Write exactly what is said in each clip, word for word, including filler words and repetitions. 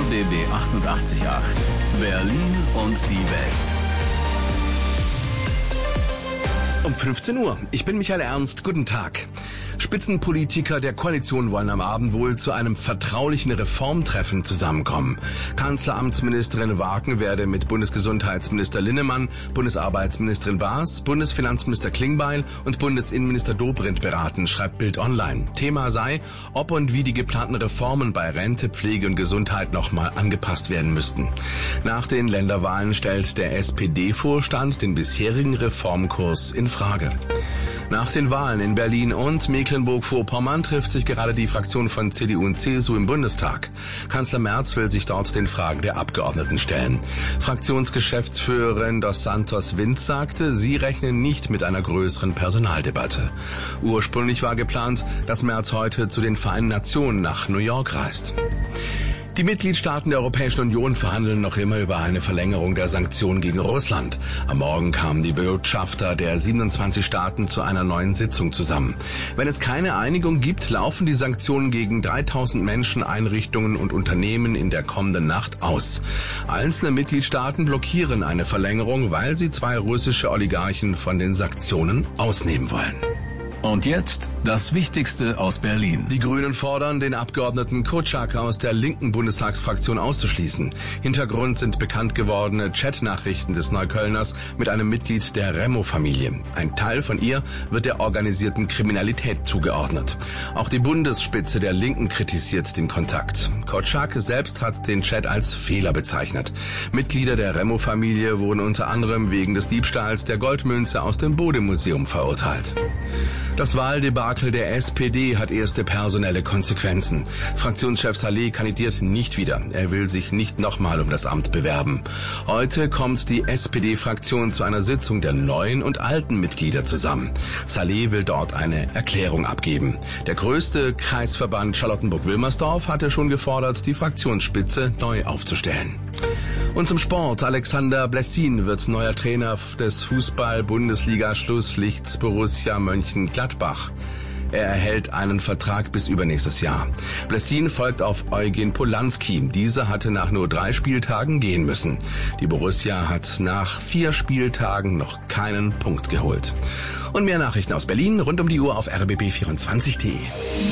B B achtundachtzig Komma acht. Berlin und die Welt. Um fünfzehn Uhr. Ich bin Michael Ernst. Guten Tag. Spitzenpolitiker der Koalition wollen am Abend wohl zu einem vertraulichen Reformtreffen zusammenkommen. Kanzleramtsministerin Wagen werde mit Bundesgesundheitsminister Linnemann, Bundesarbeitsministerin Baas, Bundesfinanzminister Klingbeil und Bundesinnenminister Dobrindt beraten, schreibt Bild Online. Thema sei, ob und wie die geplanten Reformen bei Rente, Pflege und Gesundheit nochmal angepasst werden müssten. Nach den Länderwahlen stellt der S P D-Vorstand den bisherigen Reformkurs in Frage. Nach den Wahlen in Berlin und Mecklenburg-Vorpommern trifft sich gerade die Fraktion von C D U und C S U im Bundestag. Kanzler Merz will sich dort den Fragen der Abgeordneten stellen. Fraktionsgeschäftsführerin Dos Santos Vinz sagte, sie rechnen nicht mit einer größeren Personaldebatte. Ursprünglich war geplant, dass Merz heute zu den Vereinten Nationen nach New York reist. Die Mitgliedstaaten der Europäischen Union verhandeln noch immer über eine Verlängerung der Sanktionen gegen Russland. Am Morgen kamen die Botschafter der siebenundzwanzig Staaten zu einer neuen Sitzung zusammen. Wenn es keine Einigung gibt, laufen die Sanktionen gegen dreitausend Menschen, Einrichtungen und Unternehmen in der kommenden Nacht aus. Einzelne Mitgliedstaaten blockieren eine Verlängerung, weil sie zwei russische Oligarchen von den Sanktionen ausnehmen wollen. Und jetzt das Wichtigste aus Berlin. Die Grünen fordern, den Abgeordneten Kotschak aus der linken Bundestagsfraktion auszuschließen. Hintergrund sind bekannt gewordene Chatnachrichten des Neuköllners mit einem Mitglied der Remo-Familie. Ein Teil von ihr wird der organisierten Kriminalität zugeordnet. Auch die Bundesspitze der Linken kritisiert den Kontakt. Kotschak selbst hat den Chat als Fehler bezeichnet. Mitglieder der Remo-Familie wurden unter anderem wegen des Diebstahls der Goldmünze aus dem Bode-Museum verurteilt. Das Wahldebakel der S P D hat erste personelle Konsequenzen. Fraktionschef Saleh kandidiert nicht wieder. Er will sich nicht nochmal um das Amt bewerben. Heute kommt die S P D-Fraktion zu einer Sitzung der neuen und alten Mitglieder zusammen. Saleh will dort eine Erklärung abgeben. Der größte Kreisverband Charlottenburg-Wilmersdorf hatte schon gefordert, die Fraktionsspitze neu aufzustellen. Und zum Sport. Alexander Blessin wird neuer Trainer des Fußball-Bundesliga-Schlusslichts Borussia Mönchengladbach. Er erhält einen Vertrag bis übernächstes Jahr. Blessin folgt auf Eugen Polanski. Dieser hatte nach nur drei Spieltagen gehen müssen. Die Borussia hat nach vier Spieltagen noch keinen Punkt geholt. Und mehr Nachrichten aus Berlin rund um die Uhr auf r b b vierundzwanzig punkt d e.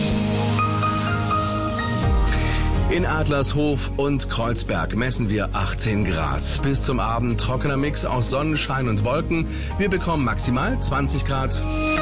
In Adlershof und Kreuzberg messen wir achtzehn Grad. Bis zum Abend trockener Mix aus Sonnenschein und Wolken. Wir bekommen maximal zwanzig Grad.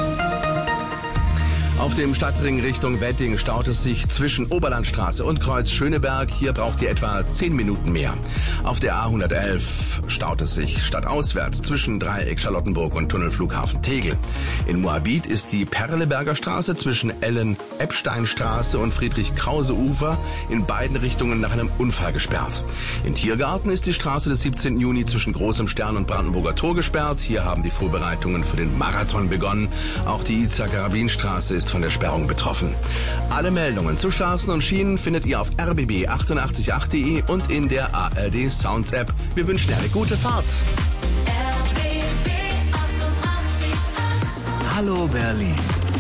Auf dem Stadtring Richtung Wedding staut es sich zwischen Oberlandstraße und Kreuz Schöneberg. Hier braucht ihr etwa zehn Minuten mehr. Auf der A hundertelf staut es sich stadtauswärts zwischen Dreieck Charlottenburg und Tunnelflughafen Tegel. In Moabit ist die Perleberger Straße zwischen Ellen-Epstein-Straße und Friedrich-Krause-Ufer in beiden Richtungen nach einem Unfall gesperrt. In Tiergarten ist die Straße des siebzehnten Juni zwischen Großem Stern und Brandenburger Tor gesperrt. Hier haben die Vorbereitungen für den Marathon begonnen. Auch die Iza-Garabin-Straße ist von der Sperrung betroffen. Alle Meldungen zu Straßen und Schienen findet ihr auf r b b achtundachtzig punkt acht punkt d e und in der A R D Sounds App. Wir wünschen dir eine gute Fahrt. R B B achtundachtzig Komma acht. Hallo Berlin.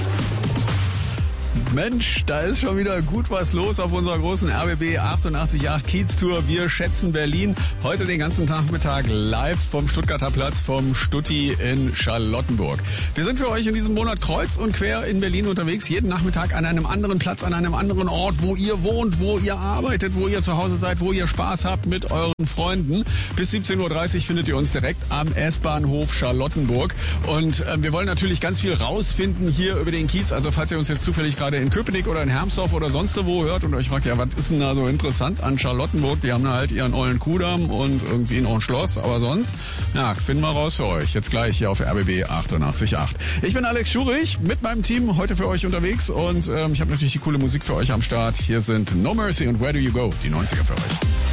Mensch, da ist schon wieder gut was los auf unserer großen R B B achtundachtzig Komma acht Kiez-Tour. Wir schätzen Berlin. Heute den ganzen Nachmittag live vom Stuttgarter Platz, vom Stutti in Charlottenburg. Wir sind für euch in diesem Monat kreuz und quer in Berlin unterwegs. Jeden Nachmittag an einem anderen Platz, an einem anderen Ort, wo ihr wohnt, wo ihr arbeitet, wo ihr zu Hause seid, wo ihr Spaß habt mit euren Freunden. Bis siebzehn Uhr dreißig findet ihr uns direkt am S-Bahnhof Charlottenburg. Und äh, wir wollen natürlich ganz viel rausfinden hier über den Kiez. Also falls ihr uns jetzt zufällig gerade in Köpenick oder in Hermsdorf oder sonst wo hört und euch fragt, ja, was ist denn da so interessant an Charlottenburg? Die haben da halt ihren ollen Kudamm und irgendwie noch ein Schloss, aber sonst, ja, finden wir raus für euch. Jetzt gleich hier auf R B B achtundachtzig Komma acht. Ich bin Alex Schurich mit meinem Team heute für euch unterwegs und ähm, ich habe natürlich die coole Musik für euch am Start. Hier sind No Mercy und Where Do You Go, die neunziger für euch.